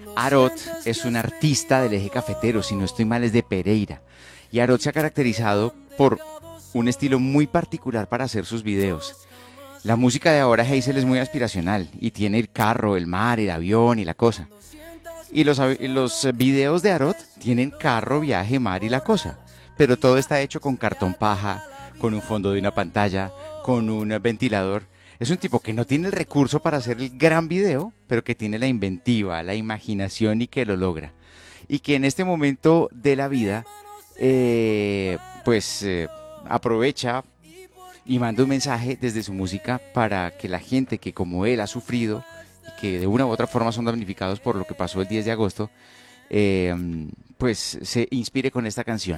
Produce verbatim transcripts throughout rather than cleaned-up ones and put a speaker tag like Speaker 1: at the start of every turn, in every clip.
Speaker 1: Arot es un artista del eje cafetero, si no estoy mal es de Pereira. Y Arot se ha caracterizado por un estilo muy particular para hacer sus videos. La música de ahora Hazel es muy aspiracional y tiene el carro, el mar, el avión y la cosa. Y los, avi- los videos de Arot tienen carro, viaje, mar y la cosa. Pero todo está hecho con cartón paja, con un fondo de una pantalla, con un ventilador. Es un tipo que no tiene el recurso para hacer el gran video, pero que tiene la inventiva, la imaginación y que lo logra. Y que en este momento de la vida, eh, pues eh, aprovecha y manda un mensaje desde su música para que la gente que como él ha sufrido y que de una u otra forma son damnificados por lo que pasó el diez de agosto, eh, pues se inspire con esta canción.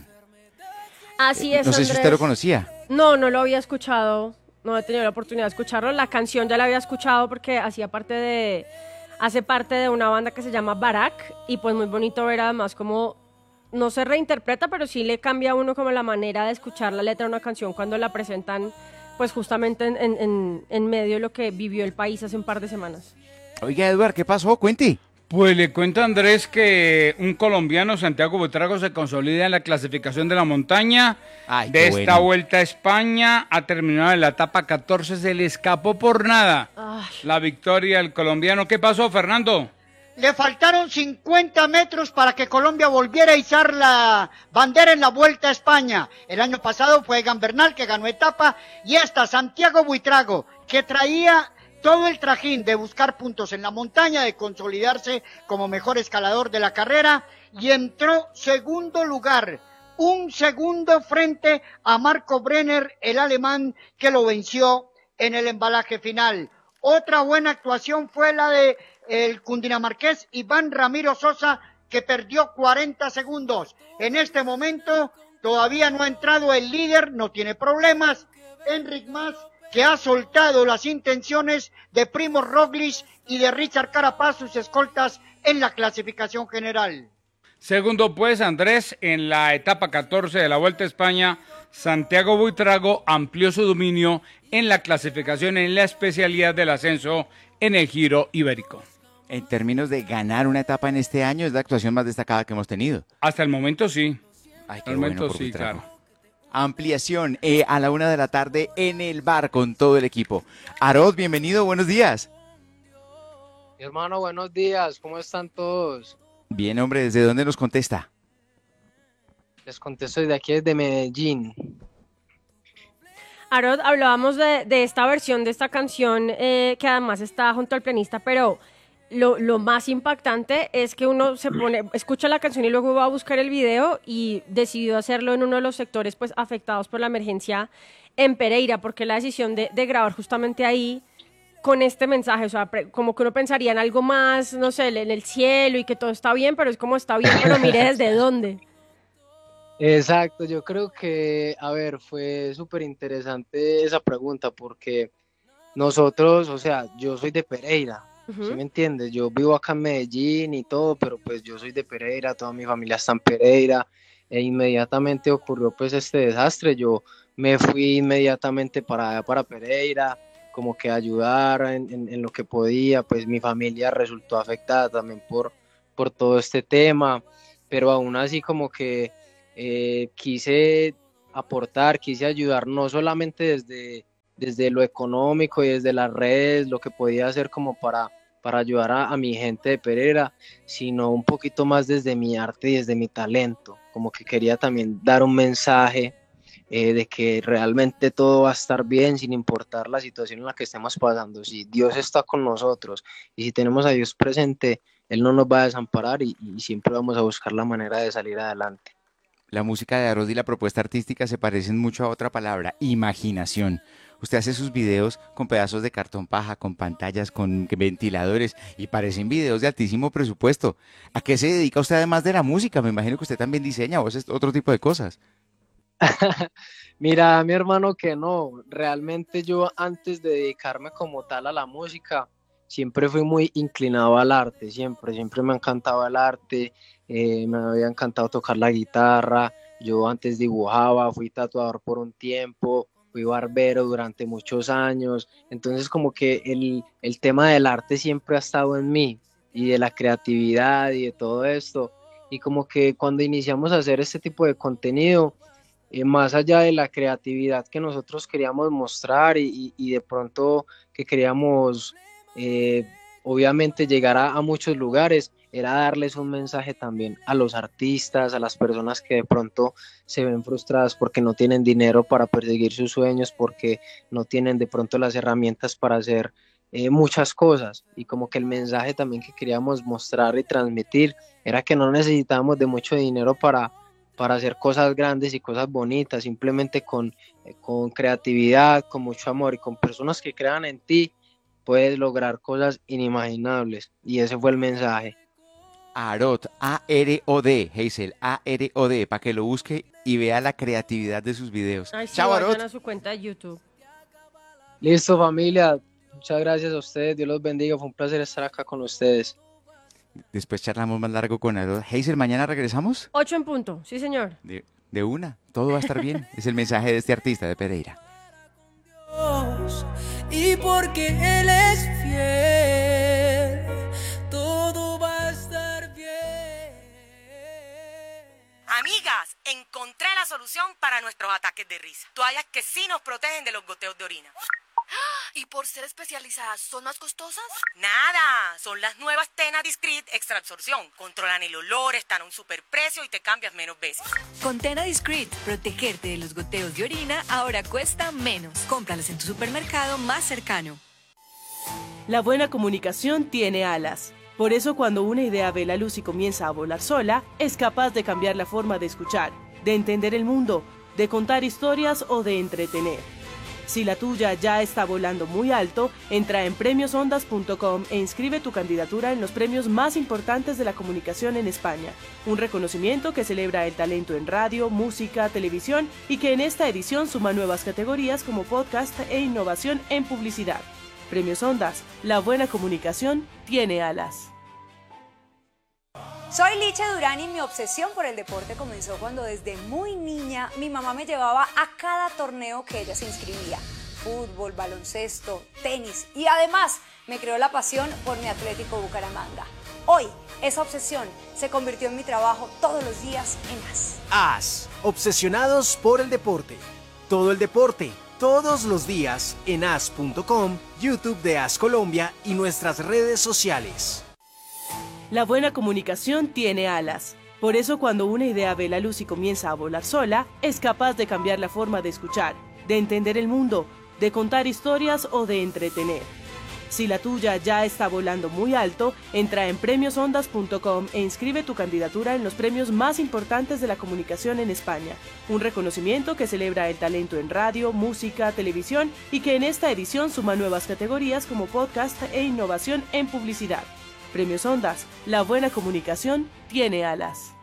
Speaker 1: Eh,
Speaker 2: Así es,
Speaker 1: no sé si usted lo
Speaker 2: Andrés.
Speaker 1: conocía.
Speaker 2: No, no lo había escuchado, no he tenido la oportunidad de escucharlo. La canción ya la había escuchado porque hacía parte de, hace parte de una banda que se llama Barak y pues muy bonito ver además cómo no se reinterpreta, pero sí le cambia a uno como la manera de escuchar la letra de una canción cuando la presentan pues justamente en, en, en, en medio de lo que vivió el país hace un par de semanas.
Speaker 1: Oiga, Eduard, ¿qué pasó? Cuente.
Speaker 3: Pues le cuento a Andrés que un colombiano, Santiago Buitrago, se consolida en la clasificación de la montaña
Speaker 1: Ay,
Speaker 3: de
Speaker 1: qué
Speaker 3: esta
Speaker 1: bueno.
Speaker 3: Vuelta a España. Ha terminado en la etapa catorce, se le escapó por nada
Speaker 2: Ay,
Speaker 3: la victoria del colombiano. ¿Qué pasó, Fernando?
Speaker 4: Le faltaron cincuenta metros para que Colombia volviera a izar la bandera en la Vuelta a España. El año pasado fue Egan Bernal que ganó etapa y esta Santiago Buitrago que traía todo el trajín de buscar puntos en la montaña, de consolidarse como mejor escalador de la carrera y entró segundo lugar. Un segundo frente a Marco Brenner, el alemán que lo venció en el embalaje final. Otra buena actuación fue la de el cundinamarqués Iván Ramiro Sosa, que perdió cuarenta segundos. En este momento todavía no ha entrado el líder, no tiene problemas. Enric Mas, que ha soltado las intenciones de Primo Roglic y de Richard Carapaz, sus escoltas en la clasificación general.
Speaker 3: Segundo, pues, Andrés, en la etapa catorce de la Vuelta a España, Santiago Buitrago amplió su dominio en la clasificación en la especialidad del ascenso en el Giro Ibérico.
Speaker 1: En términos de ganar una etapa en este año, es la actuación más destacada que hemos tenido.
Speaker 3: Hasta el momento sí.
Speaker 1: Ay,
Speaker 3: Hasta
Speaker 1: qué
Speaker 3: el
Speaker 1: bueno
Speaker 3: momento
Speaker 1: por
Speaker 3: sí,
Speaker 1: Buitrago.
Speaker 3: claro.
Speaker 1: Ampliación eh, a la una de la tarde en el bar con todo el equipo. Arod, bienvenido, buenos días.
Speaker 5: Mi hermano, buenos días, ¿cómo están todos?
Speaker 1: Bien, hombre, ¿desde dónde nos contesta?
Speaker 5: Les contesto desde aquí, desde Medellín.
Speaker 2: Arod, hablábamos de, de esta versión de esta canción eh, que además está junto al pianista, pero lo, lo más impactante es que uno se pone, escucha la canción y luego va a buscar el video y decidió hacerlo en uno de los sectores pues afectados por la emergencia en Pereira, porque la decisión de, de grabar justamente ahí con este mensaje, o sea, pre- como que uno pensaría en algo más, no sé, en el cielo y que todo está bien, pero es como está bien, pero mire desde dónde.
Speaker 5: Exacto, yo creo que, a ver, fue súper interesante esa pregunta porque nosotros, o sea, yo soy de Pereira, ¿sí
Speaker 2: Ujú.
Speaker 5: me entiendes? Yo vivo acá en Medellín y todo, pero pues yo soy de Pereira, toda mi familia está en Pereira, e inmediatamente ocurrió pues este desastre, yo me fui inmediatamente para allá, para Pereira, como que a ayudar en, en, en lo que podía, pues mi familia resultó afectada también por, por todo este tema, pero aún así como que eh, quise aportar, quise ayudar no solamente desde, desde lo económico y desde las redes, lo que podía hacer como para, para ayudar a, a mi gente de Pereira, sino un poquito más desde mi arte y desde mi talento, como que quería también dar un mensaje eh, de que realmente todo va a estar bien sin importar la situación en la que estemos pasando. Si Dios está con nosotros y si tenemos a Dios presente, Él no nos va a desamparar y, y siempre vamos a buscar la manera de salir adelante.
Speaker 1: La música de Arod y la propuesta artística se parecen mucho a otra palabra, imaginación. Usted hace sus videos con pedazos de cartón paja, con pantallas, con ventiladores y parecen videos de altísimo presupuesto. ¿A qué se dedica usted además de la música? Me imagino que usted también diseña o hace otro tipo de cosas.
Speaker 5: Mira, mi hermano, que no, realmente yo antes de dedicarme como tal a la música, siempre fui muy inclinado al arte, siempre, siempre me ha encantado el arte, eh, me había encantado tocar la guitarra, yo antes dibujaba, fui tatuador por un tiempo, fui barbero durante muchos años, entonces como que el, el tema del arte siempre ha estado en mí, y de la creatividad y de todo esto. Y como que cuando iniciamos a hacer este tipo de contenido, eh, más allá de la creatividad que nosotros queríamos mostrar y, y, y de pronto que queríamos eh, obviamente llegar a, a muchos lugares, era darles un mensaje también a los artistas, a las personas que de pronto se ven frustradas porque no tienen dinero para perseguir sus sueños, porque no tienen de pronto las herramientas para hacer eh, muchas cosas. Y como que el mensaje también que queríamos mostrar y transmitir era que no necesitábamos de mucho dinero para, para hacer cosas grandes y cosas bonitas, simplemente con, eh, con creatividad, con mucho amor y con personas que crean en ti, puedes lograr cosas inimaginables. Y ese fue el mensaje.
Speaker 1: Arod, A R O D, Hazel, A R O D, para que lo busque y vea la creatividad de sus videos.
Speaker 2: Ay, sí,
Speaker 1: Chao,
Speaker 2: vayan
Speaker 1: Arod.
Speaker 2: a su cuenta de YouTube.
Speaker 5: Listo, familia. Muchas gracias a ustedes. Dios los bendiga. Fue un placer estar acá con ustedes.
Speaker 1: Después charlamos más largo con Arod. Hazel, ¿mañana regresamos?
Speaker 2: Ocho en punto, sí señor.
Speaker 1: De, de una, todo va a estar bien. Es el mensaje de este artista de Pereira.
Speaker 6: Y porque Él es fiel, todo va a estar bien.
Speaker 7: Amigas, encontré la solución para nuestros ataques de risa. Toallas que sí nos protegen de los goteos de orina.
Speaker 8: ¿Y por ser especializadas son más costosas?
Speaker 7: Nada, son las nuevas Tena Discreet Extra Absorción. Controlan el olor, están a un superprecio y te cambias menos veces.
Speaker 9: Con Tena Discreet, protegerte de los goteos de orina ahora cuesta menos. Cómpralas en tu supermercado más cercano.
Speaker 10: La buena comunicación tiene alas. Por eso cuando una idea ve la luz y comienza a volar sola, es capaz de cambiar la forma de escuchar, de entender el mundo, de contar historias o de entretener. Si la tuya ya está volando muy alto, entra en premios ondas punto com e inscribe tu candidatura en los premios más importantes de la comunicación en España. Un reconocimiento que celebra el talento en radio, música, televisión y que en esta edición suma nuevas categorías como podcast e innovación en publicidad. Premios Ondas, la buena comunicación tiene alas.
Speaker 11: Soy Licha Durán y mi obsesión por el deporte comenzó cuando desde muy niña mi mamá me llevaba a cada torneo que ella se inscribía. Fútbol, baloncesto, tenis y además me creó la pasión por mi Atlético Bucaramanga. Hoy esa obsesión se convirtió en mi trabajo todos los días en AS.
Speaker 12: AS, obsesionados por el deporte. Todo el deporte, todos los días en as punto com, YouTube de AS Colombia y nuestras redes sociales.
Speaker 10: La buena comunicación tiene alas. Por eso cuando una idea ve la luz y comienza a volar sola, es capaz de cambiar la forma de escuchar, de entender el mundo, de contar historias o de entretener. Si la tuya ya está volando muy alto, entra en premios ondas punto com e inscribe tu candidatura en los premios más importantes de la comunicación en España. Un reconocimiento que celebra el talento en radio, música, televisión y que en esta edición suma nuevas categorías como podcast e innovación en publicidad. Premios Ondas, la buena comunicación tiene alas.